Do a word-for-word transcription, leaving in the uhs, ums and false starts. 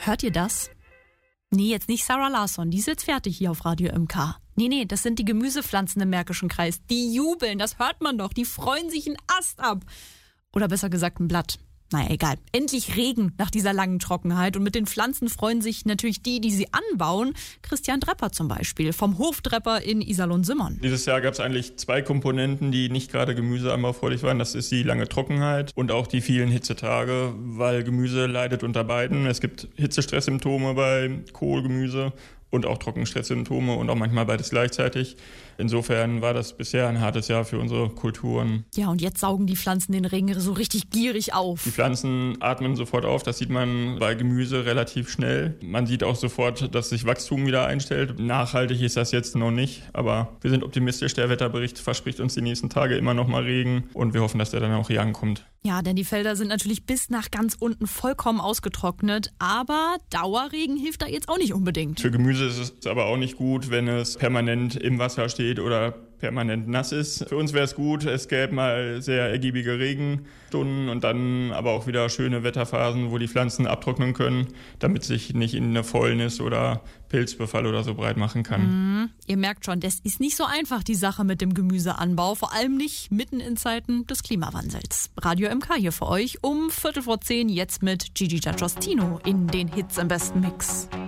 Hört ihr das? Nee, jetzt nicht Sarah Larsson, die ist jetzt fertig hier auf Radio M K. Nee, nee, das sind die Gemüsepflanzen im Märkischen Kreis. Die jubeln, das hört man doch, die freuen sich einen Ast ab. Oder besser gesagt ein Blatt. Naja, egal. Endlich Regen nach dieser langen Trockenheit. Und mit den Pflanzen freuen sich natürlich die, die sie anbauen. Christian Drepper zum Beispiel, vom Hofdrepper in Iserlohn-Simmern. Dieses Jahr gab es eigentlich zwei Komponenten, die nicht gerade gemüseanbaufreudig waren. Das ist die lange Trockenheit und auch die vielen Hitzetage, weil Gemüse leidet unter beiden. Es gibt Hitzestresssymptome bei Kohlgemüse und auch Trockenstresssymptome und auch manchmal beides gleichzeitig. Insofern war das bisher ein hartes Jahr für unsere Kulturen. Ja, und jetzt saugen die Pflanzen den Regen so richtig gierig auf. Die Pflanzen atmen sofort auf, das sieht man bei Gemüse relativ schnell. Man sieht auch sofort, dass sich Wachstum wieder einstellt. Nachhaltig ist das jetzt noch nicht, aber wir sind optimistisch. Der Wetterbericht verspricht uns die nächsten Tage immer noch mal Regen und wir hoffen, dass der dann auch hier ankommt. Ja, denn die Felder sind natürlich bis nach ganz unten vollkommen ausgetrocknet, aber Dauerregen hilft da jetzt auch nicht unbedingt. Für Gemüse ist es aber auch nicht gut, wenn es permanent im Wasser steht oder permanent nass ist. Für uns wäre es gut, es gäbe mal sehr ergiebige Regenstunden und dann aber auch wieder schöne Wetterphasen, wo die Pflanzen abtrocknen können, damit sich nicht in eine Fäulnis oder Pilzbefall oder so breit machen kann. Mhm. Ihr merkt schon, das ist nicht so einfach, die Sache mit dem Gemüseanbau, vor allem nicht mitten in Zeiten des Klimawandels. Radio M K hier für euch um Viertel vor zehn, jetzt mit Gigi D'Agostino in den Hits im besten Mix.